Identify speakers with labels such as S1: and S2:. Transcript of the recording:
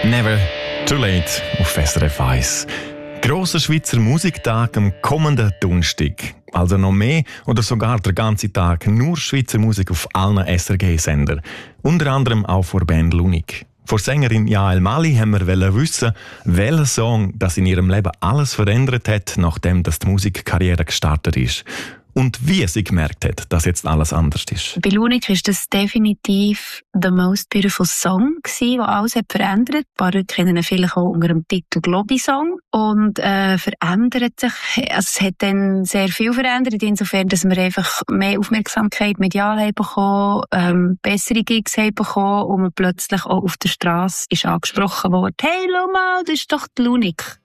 S1: Never too late auf SRF 1. Grosser Schweizer Musiktag am kommenden Donnerstag. Also noch mehr oder sogar der ganze Tag nur Schweizer Musik auf allen SRG-Sendern. Unter anderem auch vor Band Lunik. Von Sängerin Jael Mali haben wir wissen, welcher Song das in ihrem Leben alles verändert hat, nachdem die Musikkarriere gestartet ist. Und wie sie gemerkt hat, dass jetzt alles anders ist.
S2: Bei Lunik war das definitiv «The Most Beautiful Song», der alles hat verändert. Ein paar Leute kennen ihn vielleicht auch unter dem Titel «Globi-Song». Und verändert sich, also es hat dann sehr viel verändert, insofern, dass wir einfach mehr Aufmerksamkeit medial haben bekommen, bessere Gigs haben bekommen und man plötzlich auch auf der Straße ist angesprochen worden: «Hey, schau mal, das ist doch die Lunik.»